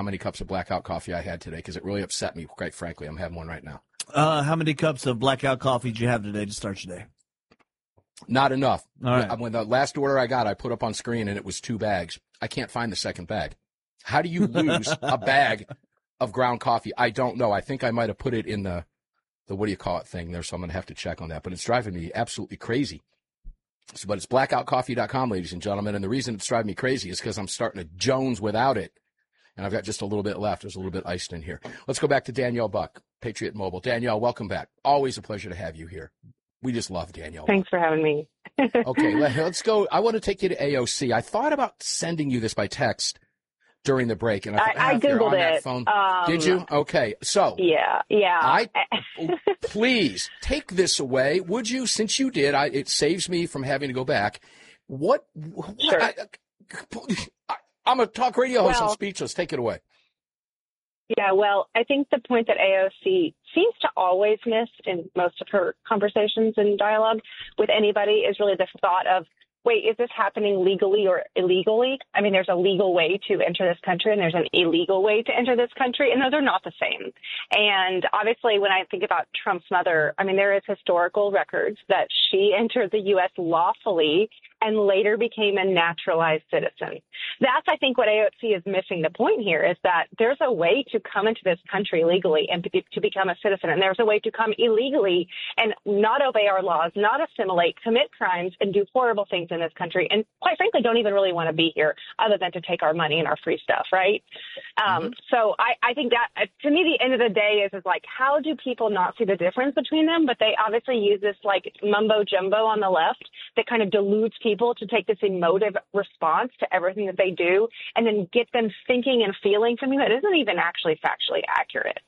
many cups of blackout coffee I had today because it really upset me, quite frankly. I'm having one right now. How many cups of blackout coffee did you have today to start your day? Not enough. All right. When the last order I got, I put up on screen, and it was 2 bags. I can't find the second bag. How do you lose a bag of ground coffee? I don't know. I think I might have put it in the what do you call it thing there, so I'm going to have to check on that. But it's driving me absolutely crazy. But it's blackoutcoffee.com, ladies and gentlemen, and the reason it's driving me crazy is because I'm starting to Jones without it, and I've got just a little bit left. There's a little bit iced in here. Let's go back to Danielle Buck, Patriot Mobile. Danielle, welcome back. Always a pleasure to have you here. We just love Danielle. Thanks for having me. Okay, let's go. I want to take you to AOC. I thought about sending you this by text during the break, and I Googled it. That phone. Did you? Okay, so yeah. Please take this away, would you? Since you did, it saves me from having to go back. Sure. I'm a talk radio host. I'm speechless. Take it away. Yeah, well, I think the point that AOC seems to always miss in most of her conversations and dialogue with anybody is really the thought of, wait, is this happening legally or illegally? I mean, there's a legal way to enter this country and there's an illegal way to enter this country, and those are not the same. And obviously, when I think about Trump's mother, I mean, there is historical records that she entered the U.S. lawfully and later became a naturalized citizen. That's, I think, what AOC is missing the point here, is that there's a way to come into this country legally and to become a citizen, and there's a way to come illegally and not obey our laws, not assimilate, commit crimes, and do horrible things in this country, and quite frankly, don't even really want to be here other than to take our money and our free stuff, right? So I think that, to me, the end of the day is like, how do people not see the difference between them? But they obviously use this like mumbo jumbo on the left that kind of deludes people to take this emotive response to everything that they do and then get them thinking and feeling something that isn't even actually factually accurate.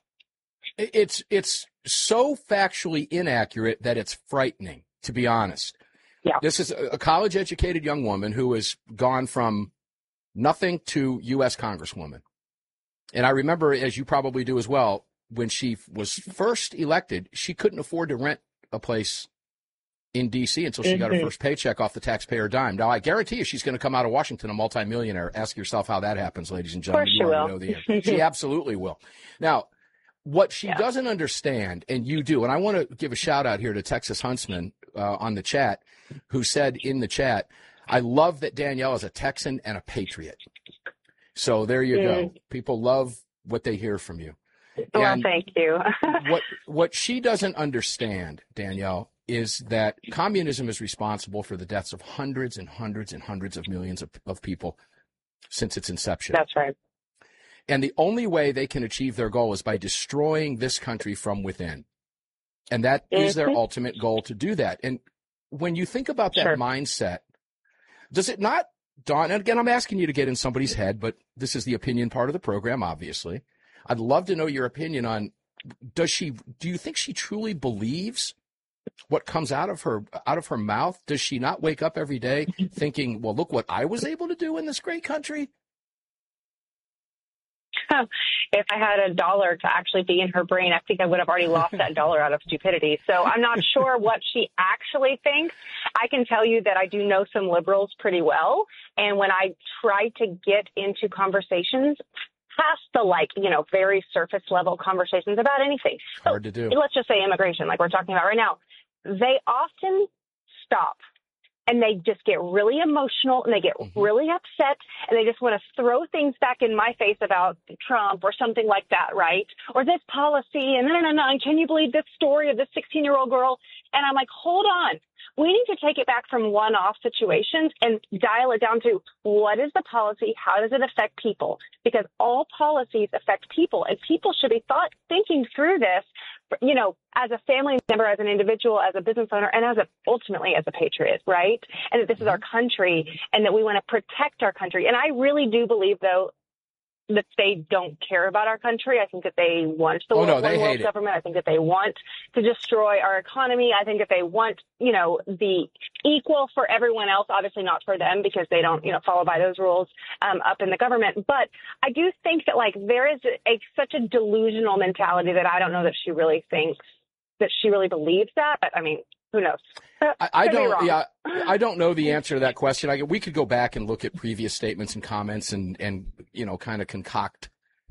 It's so factually inaccurate that it's frightening, to be honest. Yeah. This is a college-educated young woman who has gone from nothing to U.S. Congresswoman. And I remember, as you probably do as well, when she was first elected, she couldn't afford to rent a place in D.C. until she got her first paycheck off the taxpayer dime. Now, I guarantee you she's going to come out of Washington a multimillionaire. Ask yourself how that happens, ladies and gentlemen. Of course she will. Know the answer. She absolutely will. Now, what she doesn't understand, and you do, and I want to give a shout-out here to Texas Huntsman on the chat, who said in the chat, I love that Danielle is a Texan and a patriot. So there you go. People love what they hear from you. Well, and thank you. what she doesn't understand, Danielle, is that communism is responsible for the deaths of hundreds and hundreds and hundreds of millions of people since its inception. That's right. And the only way they can achieve their goal is by destroying this country from within. And that is their ultimate goal, to do that. And when you think about that mindset, does it not dawn? And again, I'm asking you to get in somebody's head, but this is the opinion part of the program, obviously. I'd love to know your opinion on, do you think she truly believes what comes out of her mouth? Does she not wake up every day thinking, well, look what I was able to do in this great country? If I had $1 to actually be in her brain, I think I would have already lost that $1 out of stupidity. So I'm not sure what she actually thinks. I can tell you that I do know some liberals pretty well. And when I try to get into conversations past the, very surface level conversations about anything. Hard to do. Let's just say immigration, like we're talking about right now. They often stop. And they just get really emotional and they get really upset and they just want to throw things back in my face about Trump or something like that, right? Or this policy and and can you believe this story of this 16-year-old girl? And I'm like, hold on. We need to take it back from one-off situations and dial it down to what is the policy? How does it affect people? Because all policies affect people and people should be thinking through this, as a family member, as an individual, as a business owner, and ultimately as a patriot, right? And that this is our country and that we want to protect our country. And I really do believe, though, that they don't care about our country. I think that they want the one world government. I think that they want to destroy our economy. I think that they want, the equal for everyone else, obviously not for them because they don't, follow by those rules up in the government. But I do think that there is such a delusional mentality that I don't know that she really thinks that she really believes that. But I mean, who knows? I don't. Yeah, I don't know the answer to that question. We could go back and look at previous statements and comments and kind of concoct